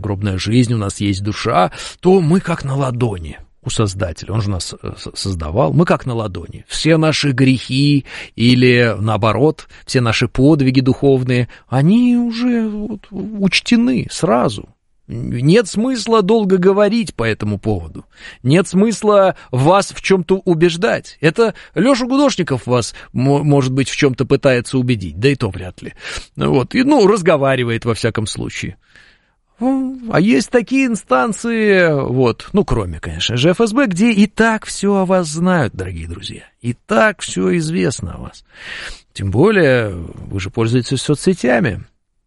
загробная жизнь, у нас есть душа, то мы как на ладони у Создателя. Он же нас создавал. Мы как на ладони. Все наши грехи или, наоборот, все наши подвиги духовные, они уже вот учтены сразу. Нет смысла долго говорить по этому поводу. Нет смысла вас в чем-то убеждать. Это Леша Гудошников вас, может быть, в чем-то пытается убедить, да и то вряд ли. Вот. И, разговаривает во всяком случае. А есть такие инстанции, вот, кроме, конечно же, ФСБ, где и так все о вас знают, дорогие друзья. И так все известно о вас. Тем более, вы же пользуетесь соцсетями.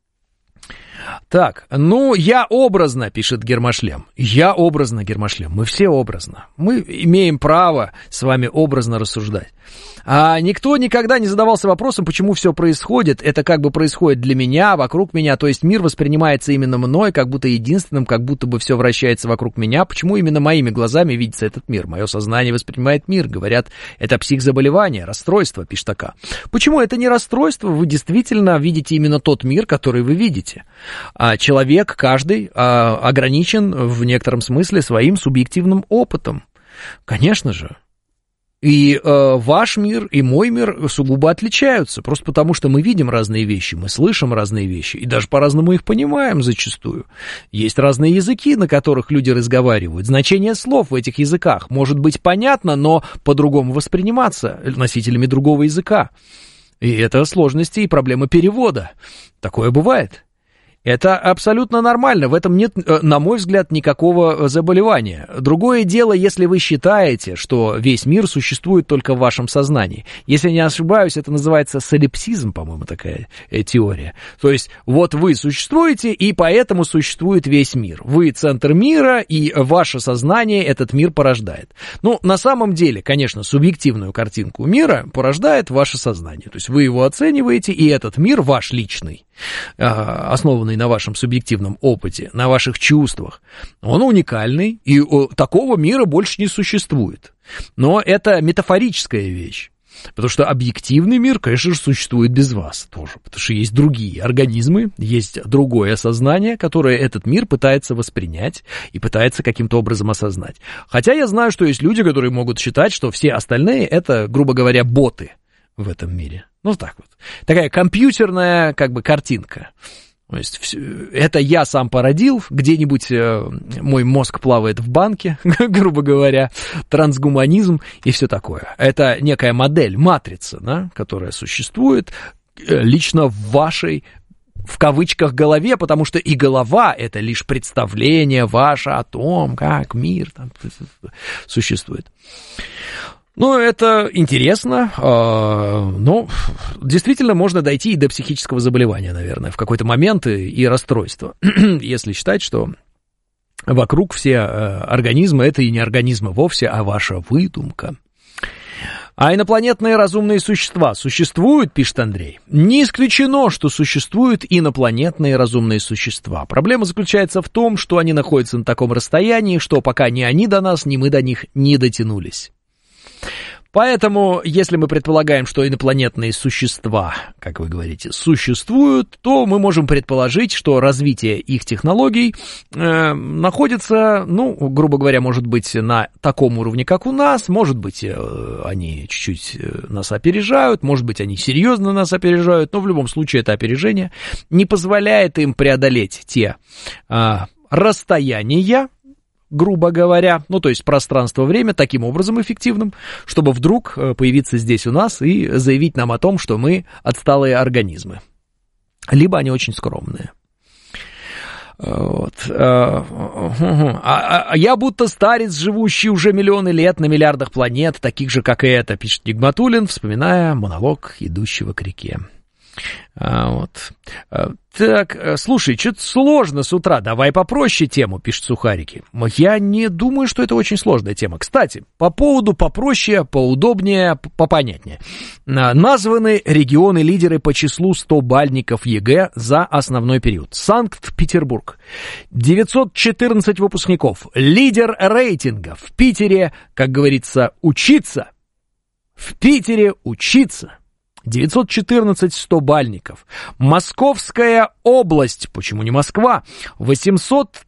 Так, я образно, пишет Гермошлем. Я образно, Гермошлем. Мы все образно. Мы имеем право с вами образно рассуждать. А никто никогда не задавался вопросом, почему все происходит. Это как бы происходит для меня, вокруг меня. То есть мир воспринимается именно мной, как будто единственным, как будто бы все вращается вокруг меня. Почему именно моими глазами видится этот мир? Мое сознание воспринимает мир. Говорят, это психзаболевание, расстройство, пишет АК. Почему это не расстройство? Вы действительно видите именно тот мир, который вы видите. А человек, каждый, ограничен в некотором смысле своим субъективным опытом. Конечно же. И ваш мир и мой мир сугубо отличаются, просто потому что мы видим разные вещи, мы слышим разные вещи, и даже по-разному их понимаем зачастую. Есть разные языки, на которых люди разговаривают. Значение слов в этих языках может быть понятно, но по-другому восприниматься носителями другого языка. И это сложности и проблемы перевода. Такое бывает. Это абсолютно нормально, в этом нет, на мой взгляд, никакого заболевания. Другое дело, если вы считаете, что весь мир существует только в вашем сознании. Если не ошибаюсь, это называется солипсизм, по-моему, такая теория. То есть, вот вы существуете, и поэтому существует весь мир. Вы центр мира, и ваше сознание этот мир порождает. На самом деле, конечно, субъективную картинку мира порождает ваше сознание. То есть, вы его оцениваете, и этот мир ваш личный, основанный на вашем субъективном опыте, на ваших чувствах, он уникальный, и такого мира больше не существует. Но это метафорическая вещь, потому что объективный мир, конечно же, существует без вас тоже, потому что есть другие организмы, есть другое сознание, которое этот мир пытается воспринять и пытается каким-то образом осознать. Хотя я знаю, что есть люди, которые могут считать, что все остальные это, грубо говоря, боты в этом мире. Так вот. Такая компьютерная, картинка. То есть, это я сам породил, где-нибудь мой мозг плавает в банке, грубо говоря, трансгуманизм и все такое. Это некая модель, матрица, да, которая существует лично в вашей, в кавычках, голове, потому что и голова — это лишь представление ваше о том, как мир там существует. Это интересно, но действительно можно дойти и до психического заболевания, наверное, в какой-то момент и расстройства, если считать, что вокруг все организмы — это и не организмы вовсе, а ваша выдумка. А инопланетные разумные существа существуют, пишет Андрей. Не исключено, что существуют инопланетные разумные существа. Проблема заключается в том, что они находятся на таком расстоянии, что пока ни они до нас, ни мы до них не дотянулись. Поэтому, если мы предполагаем, что инопланетные существа, как вы говорите, существуют, то мы можем предположить, что развитие их технологий находится, грубо говоря, может быть, на таком уровне, как у нас, может быть, они чуть-чуть нас опережают, может быть, они серьезно нас опережают, но в любом случае это опережение не позволяет им преодолеть те расстояния, грубо говоря, то есть пространство-время таким образом эффективным, чтобы вдруг появиться здесь у нас и заявить нам о том, что мы отсталые организмы. Либо они очень скромные. Вот. Я будто старец, живущий уже миллионы лет на миллиардах планет, таких же, как и это, пишет Нигматуллин, вспоминая монолог идущего к реке. Вот. Так, слушай, что-то сложно с утра, давай попроще тему, пишет Сухарики. Я не думаю, что это очень сложная тема. Кстати, по поводу попроще, поудобнее, попонятнее. Названы регионы-лидеры по числу 100-бальников ЕГЭ за основной период. Санкт-Петербург. 914 выпускников. Лидер рейтинга. В Питере, как говорится, учиться. В Питере учиться. 914 100-бальников. Московская область, почему не Москва?